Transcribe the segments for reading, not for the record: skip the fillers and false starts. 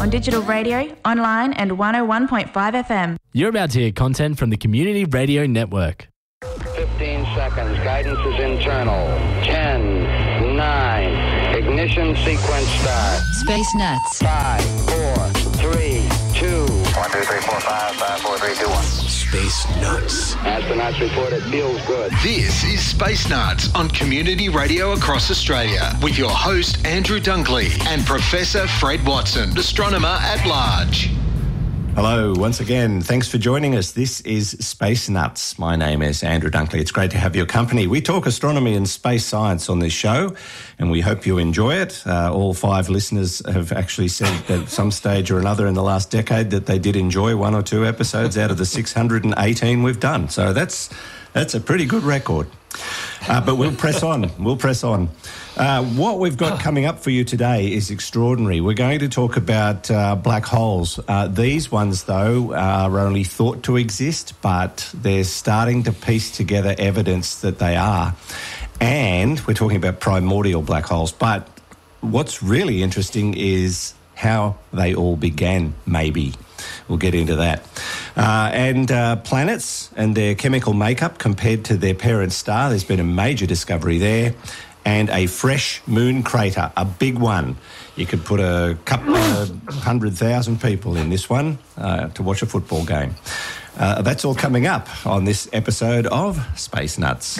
on digital radio, online and 101.5 FM. You're about to hear content from the Community Radio Network. 15 seconds. Guidance is internal. 10, 9. Ignition sequence start. Space Nuts. 5, 4, 3, 2. 1, 2, 3, 4, 5, 5, 4, 3, 2, 1. Space Nuts. Astronauts report it feels good. This is Space Nuts on Community Radio across Australia with your host Andrew Dunkley and Professor Fred Watson, astronomer at large. Hello, once again. Thanks for joining us. This is Space Nuts. My name is Andrew Dunkley. It's great to have your company. We talk astronomy and space science on this show, and we hope you enjoy it. All 5 listeners have actually said at some stage or another in the last decade that they did enjoy 1 or 2 episodes out of the 618 we've done. So that's a pretty good record. But we'll press on. What we've got coming up for you today is extraordinary. We're going to talk about black holes. These ones, though, are only thought to exist, but they're starting to piece together evidence that they are. And we're talking about primordial black holes. But what's really interesting is how they all began, maybe. We'll get into that. And planets and their chemical makeup compared to their parent star. There's been a major discovery there. And a fresh moon crater, a big one. You could put a couple of 100,000 people in this one to watch a football game. That's all coming up on this episode of Space Nuts.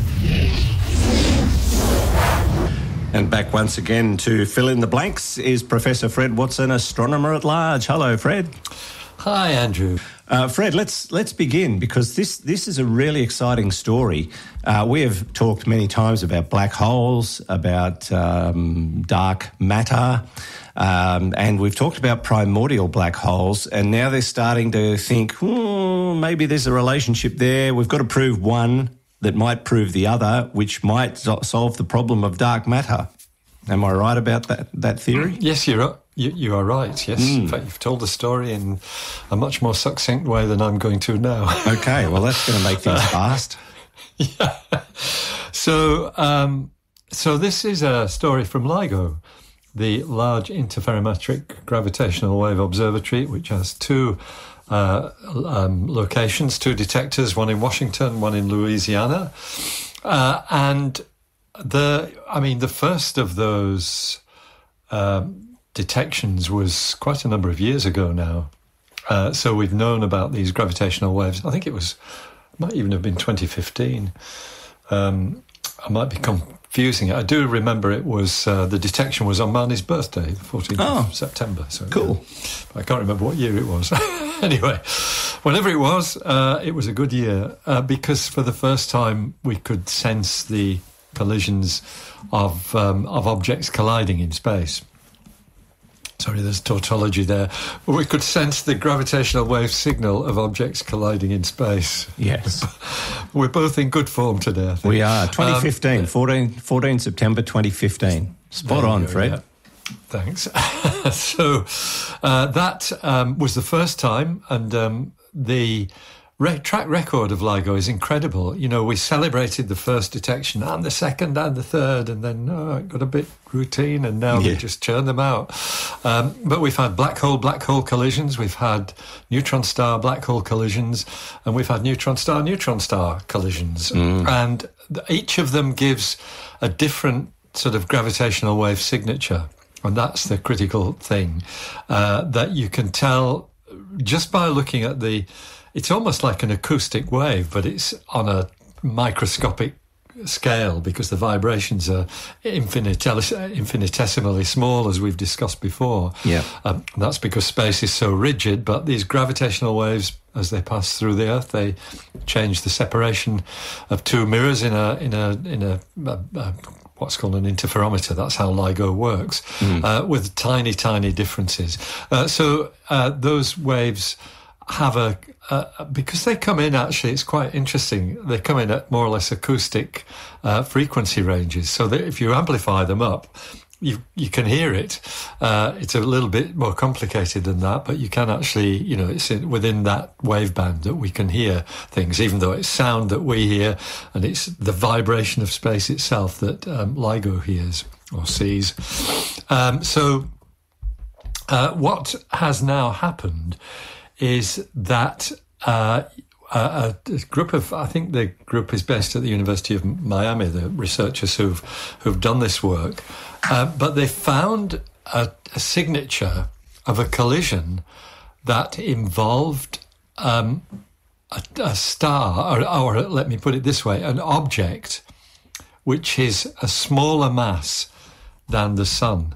And back once again to fill in the blanks is Professor Fred Watson, astronomer at large. Hello, Fred. Hi, Andrew. Fred, let's begin, because this is a really exciting story. We have talked many times about black holes, about dark matter, and we've talked about primordial black holes, and now they're starting to think, maybe there's a relationship there. We've got to prove one that might prove the other, which might solve the problem of dark matter. Am I right about that theory? Yes, you are right, yes. In fact, you've told the story in a much more succinct way than I'm going to now. Okay, well, that's going to make things fast. Yeah. So this is a story from LIGO, the Large Interferometric Gravitational Wave Observatory, which has 2 locations, 2 detectors, one in Washington, one in Louisiana. And the first of those detections was quite a number of years ago now. So we've known about these gravitational waves. I think it might even have been 2015. I might be confusing it. I do remember it was, the detection was on Marnie's birthday, the 14th of September. So, cool. I can't remember what year it was. Anyway, whenever it was a good year because for the first time we could sense the collisions of objects colliding in space. Sorry, there's tautology there. We could sense the gravitational wave signal of objects colliding in space. Yes. We're both in good form today, I think. We are. 2015, 14 September 2015. Spot on, Fred. Yeah. Thanks. So that was the first time, and the track record of LIGO is incredible. You know, we celebrated the first detection and the second and the third, and then it got a bit routine, and now we just churn them out. But we've had black hole collisions, we've had neutron star black hole collisions, and we've had neutron star collisions. And each of them gives a different sort of gravitational wave signature. And that's the critical thing, that you can tell just by looking at it's almost like an acoustic wave, but it's on a microscopic scale because the vibrations are infinitesimally small, as we've discussed before. Yeah. That's because space is so rigid, but these gravitational waves, as they pass through the Earth, they change the separation of 2 mirrors in a what's called an interferometer. That's how LIGO works, with tiny, tiny differences. So those waves have because they come in, actually, it's quite interesting. They come in at more or less acoustic frequency ranges, so that if you amplify them up, you can hear it. It's a little bit more complicated than that, but you can actually, it's within that wave band that we can hear things, even though it's sound that we hear, and it's the vibration of space itself that LIGO hears or sees. So What has now happened is that a group of, I think the group is based at the University of Miami, the researchers who've done this work, but they found a signature of a collision that involved a star, or let me put it this way, an object which is a smaller mass than the sun.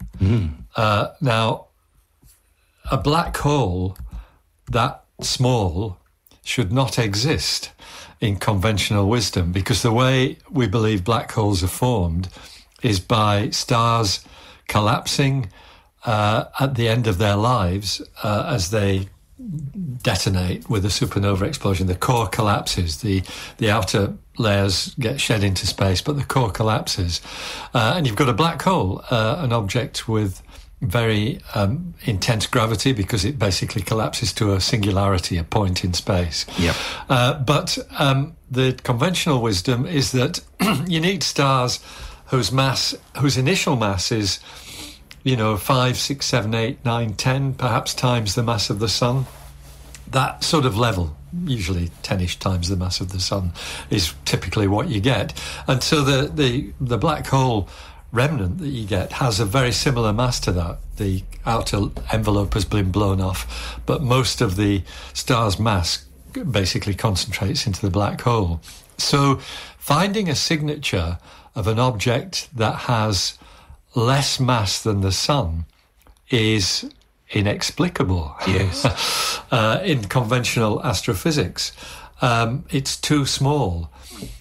Now, a black hole that small should not exist in conventional wisdom, because the way we believe black holes are formed is by stars collapsing at the end of their lives as they detonate with a supernova explosion. The core collapses, the outer layers get shed into space, but the core collapses. And you've got a black hole, an object with very intense gravity, because it basically collapses to a singularity, a point in space. Yep. But the conventional wisdom is that you need stars whose initial mass is, 5, 6, 7, 8, 9, 10, perhaps times the mass of the sun. That sort of level, usually 10-ish times the mass of the sun, is typically what you get. And so the black hole remnant that you get has a very similar mass to that. The outer envelope has been blown off, but most of the star's mass basically concentrates into the black hole. So finding a signature of an object that has less mass than the sun is inexplicable. Yes. In conventional astrophysics. It's too small.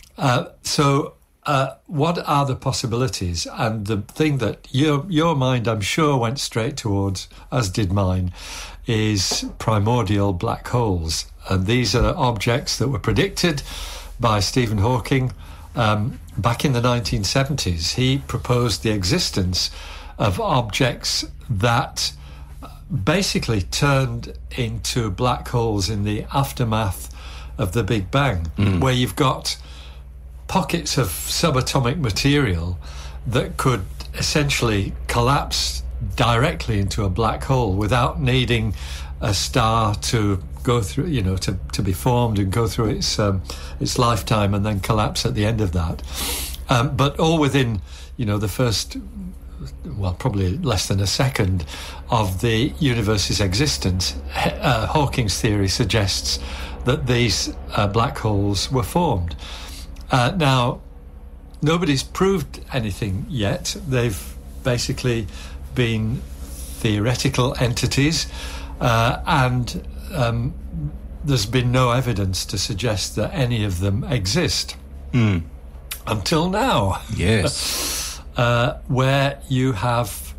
So what are the possibilities? And the thing that your mind, I'm sure, went straight towards, as did mine, is primordial black holes. And these are objects that were predicted by Stephen Hawking back in the 1970s. He proposed the existence of objects that basically turned into black holes in the aftermath of the Big Bang, where you've got pockets of subatomic material that could essentially collapse directly into a black hole without needing a star to go through, to be formed and go through its lifetime and then collapse at the end of that. But all within, the first, probably less than a second of the universe's existence. Hawking's theory suggests that these black holes were formed. Now, nobody's proved anything yet. They've basically been theoretical entities, and there's been no evidence to suggest that any of them exist. Until now. Yes. Where you have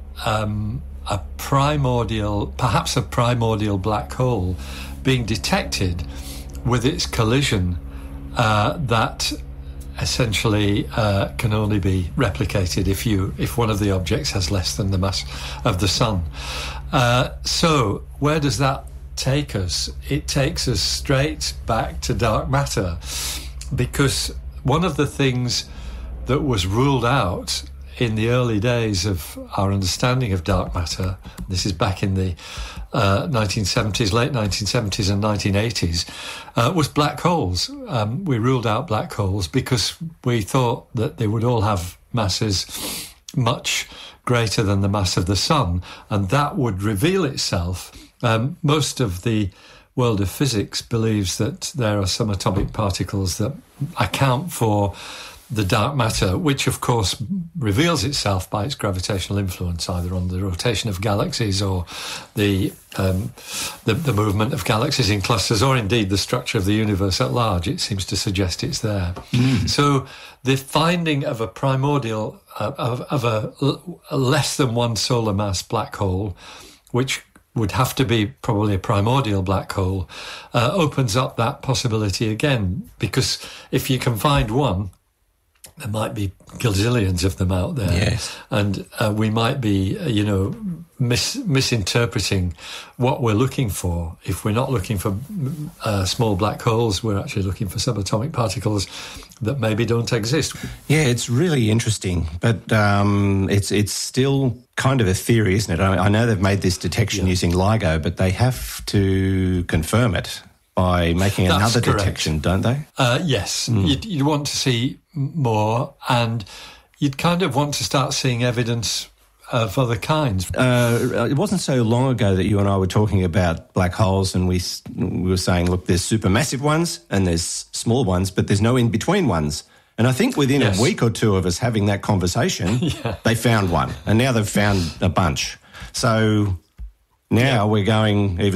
perhaps a primordial black hole being detected with its collision that essentially can only be replicated if one of the objects has less than the mass of the sun. So where does that take us? It takes us straight back to dark matter, because one of the things that was ruled out in the early days of our understanding of dark matter, this is back in the 1970s, late 1970s and 1980s, was black holes. We ruled out black holes because we thought that they would all have masses much greater than the mass of the sun, and that would reveal itself. Most of the world of physics believes that there are some atomic particles that account for the dark matter, which of course reveals itself by its gravitational influence, either on the rotation of galaxies or the movement of galaxies in clusters, or indeed the structure of the universe at large. It seems to suggest it's there. So the finding of a primordial, of a less than one solar mass black hole, which would have to be probably a primordial black hole, opens up that possibility again, because if you can find one, there might be gazillions of them out there. Yes. And we might be, misinterpreting what we're looking for. If we're not looking for small black holes, we're actually looking for subatomic particles that maybe don't exist. Yeah, it's really interesting, but it's still kind of a theory, isn't it? I know they've made this detection using LIGO, but they have to confirm it by making another detection, don't they? Yes. You'd want to see more, and you'd kind of want to start seeing evidence of other kinds. It wasn't so long ago that you and I were talking about black holes, and we were saying, look, there's supermassive ones and there's small ones, but there's no in-between ones. And I think within a week or two of us having that conversation, they found one, and now they've found a bunch. So now we're going even